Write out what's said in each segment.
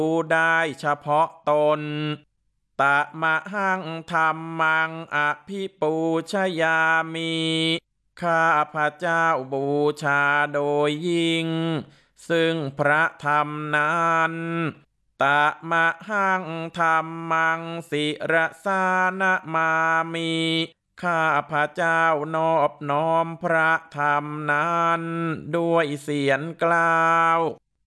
รู้ได้เฉพาะตนตะมะหังธรรมังอภิปูชยามิข้าพระเจ้าบูชาโดยยิ่งซึ่งพระธรรมนั้นตะมะหังธรรมังสิรสานะมามิข้าพระเจ้านอบน้อมพระธรรมนั้นด้วยเสียงกล่าว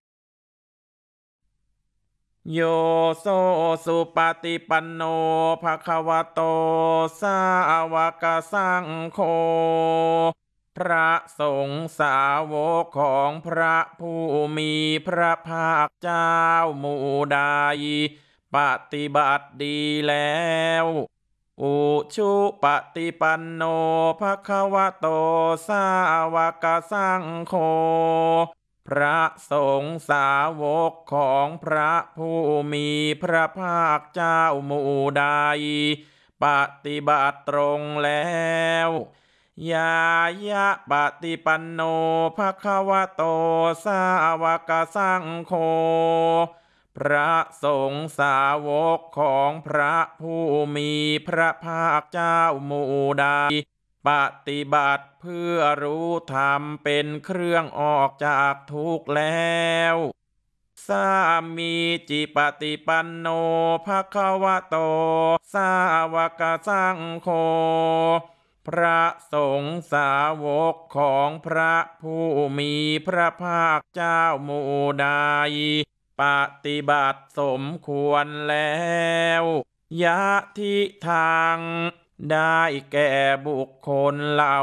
โยโสสุปฏิปันโนภควโตสาวกสังโฆพระสงฆ์สาวกของพระผู้มีพระภาคเจ้าหมู่ใดปฏิบัติดีแล้วอุชุปฏิปันโนภควโตสาวกสังโฆพระสงฆ์สาวกของพระผู้มีพระภาคเจ้าหมู่ใดปฏิบัติตรงแล้วยายะปฏิปันโนภควโตสาวกสังโฆพระสงฆ์สาวกของพระผู้มีพระภาคเจ้าหมู่ใดปฏิบัติเพื่อรู้ธรรมเป็นเครื่องออกจากทุกข์แล้วสามีจิปฏิปันโนภควโตสาวกสังโฆพระสงฆ์สาวกของพระผู้มีพระภาคเจ้าหมู่ใดปฏิบัติสมควรแล้วยะทิทางได้แก่บุคคลเหล่า